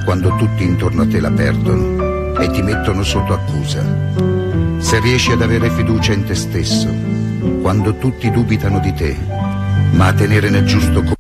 quando tutti intorno a te la perdono e ti mettono sotto accusa. Se riesci ad avere fiducia in te stesso, quando tutti dubitano di te, ma a tenere nel giusto